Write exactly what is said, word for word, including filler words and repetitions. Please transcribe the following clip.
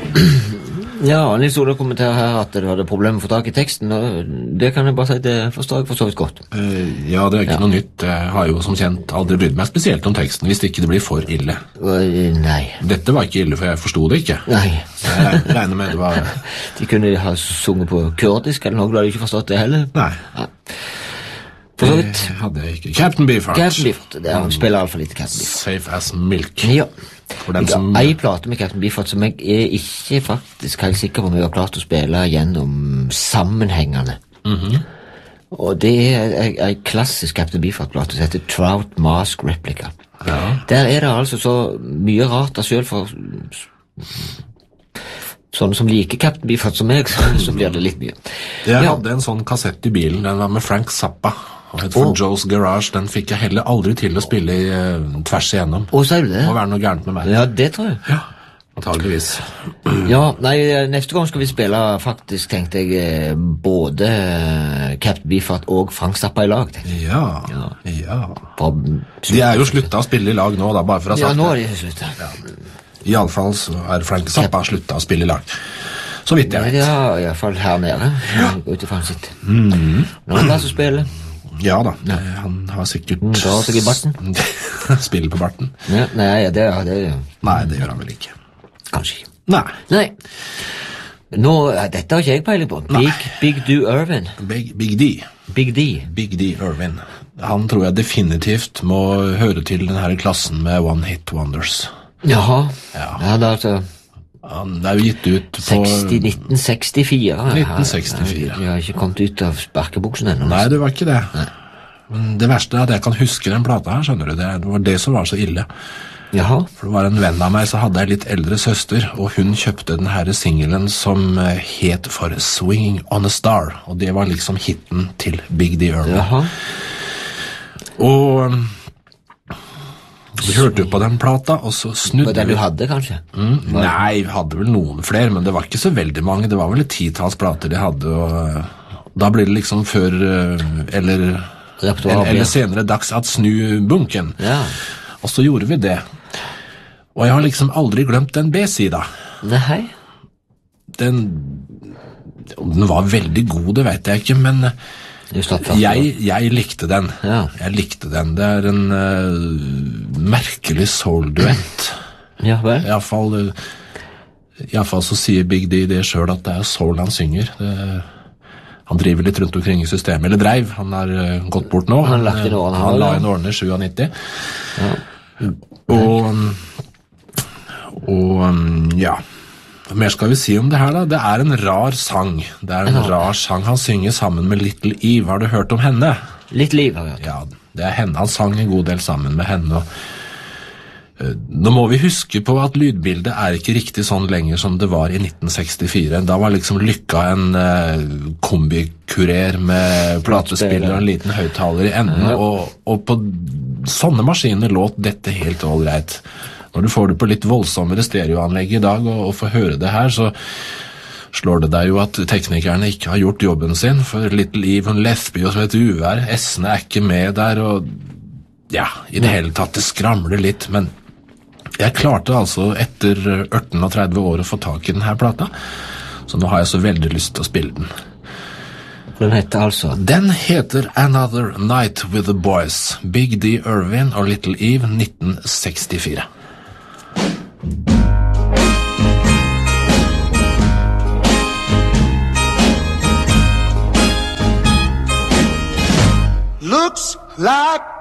Ja, Nils Ole kommenterer her at du hadde problemer med å få tak i teksten, og det kan jeg bare si, det forstår jeg for så vidt godt. Uh, ja, det er ikke ja. noe nytt. Jeg har jo som kjent aldri brydd meg spesielt om teksten, hvis det ikke blir for ille. Uh, nei. Dette var ikke ille, for jeg forstod det ikke. Nei. Jeg regner med det var... De kunne ha sunget på kurdisk, eller noe, du hadde ikke forstått det heller. Nei. Ja. For så vidt. Det hadde jeg ikke. Captain Beefheart. Captain Beefheart, det er, han spiller alt for lite Captain Beefheart. Safe as milk. Ja. Jeg som... har en plate med Captain Beefheart som jeg er ikke faktisk helt sikker på om jeg har klart å spille gjennom sammenhengende. Mm-hmm. Og det er en klassisk Captain Beefheart-plate som heter Trout Mask Replica. Ja. Der er det altså så mye rart da selv for sånne som liker Captain Beefheart som meg, så, så blir det litt mye. Jeg ja. hadde en sånn kassett i bilen, den var med Frank Zappa. Han het for oh. Joe's Garage, den fikk jeg heller aldri til å spille i, uh, tvers igjennom. Å, sier du det? Må være noe gærent med meg. Ja, det tror jeg. Ja, antageligvis. Ja, nei, neste gang skal vi spille faktisk, tenkte jeg, både Captain Beefheart og Frank Zappa i lag. Ja, ja. ja. På, de er jo sluttet å spille i lag nå, da, bare for å ha sagt det. Ja, nå er de sluttet. Ja. I alle fall så er Frank Zappa sluttet å spille i lag. Så vidt jeg vet. Ja, i alle fall her nede. Ja. Utifra han sitt. Mm. Nå er det altså spille. Ja da, ja. Han har sikkert... Mm, drar seg i barten. Spiller på barten. Ja, nei, det, det, nei, det gjør han vel ikke. Kanskje ikke. Nei. Nei. Nå, dette har ikke jeg peiling på. Big, Big D. Irvin. Big, Big D. Big D. Big D. Irvin. Han tror jeg definitivt må høre til den her klassen med One Hit Wonders. Jaha. Ja. Ja, det er altså... Han er jo gitt ut på... nitten sekstifire. nitten sekstifire. Jeg har ikke kommet ut av sparkebuksen ennå. Nei, det var ikke det. Nei. Men det verste er at jeg kan huske den plata her, skjønner du. Det var det som var så ille. Jaha. For det var en venn av meg, så hadde jeg litt eldre søster, og hun kjøpte den her singelen som het for Swinging on a Star, og det var liksom hitten til Big D. Irvin. Jaha. Og... Vi hørte på den plata, og så snudde vi... Var det du hadde, kanskje? Mm, nei, vi hadde vel noen flere, men det var ikke så veldig mange. Det var vel et titals plater de hadde, og da ble det liksom før, eller, eller, eller senere dags at snu bunken. Ja. Og så gjorde vi det. Og jeg har liksom aldri glemt den B-sida. Nei. Den... Den var veldig god, det vet jeg ikke, men... Jeg, jeg likte den. Ja. Jeg likte den. Det er en uh, merkelig soul-duett. Ja, vel? I alle fall, uh, i alle fall så sier Big D det selv at det er soul han synger. Det, han driver litt rundt omkring i systemet, eller dreiv. Han har uh, gått bort nå. Han, han, han, han la inn årene syttisju. Ja. Og, og um, ja... Hva mer skal vi si om det her da? Det er en rar sang. Det er en ja. rar sang. Han synger sammen med Little Eve. Har du hørt om henne? Little Eve har jeg hørt. Ja, det er henne. Han sang en god del sammen med henne. Og, uh, nå må vi huske på at lydbildet er ikke riktig sånn lenger som det var i nitten sekstifire. Da var liksom Lykka en uh, kombikurer med platespiller og en liten høyttaler i enden. Ja. Og, og på sånne maskiner låt dette helt all right. Når du får det på litt voldsommere stereoanlegg i dag og, og får høre det her, så slår det deg jo at teknikerne ikke har gjort jobben sin, for Little Eve og lesbi og som et uvær, S-ene er ikke med der, og ja, i det hele tatt, det skramler litt, men jeg klarte altså etter tretten og tretti år å få tak i denne plata, så nå har jeg så veldig lyst til å spille den. Den heter altså? Den heter Another Night with the Boys, Big D. Irvin og Little Eve, nitten sekstifire. Looks like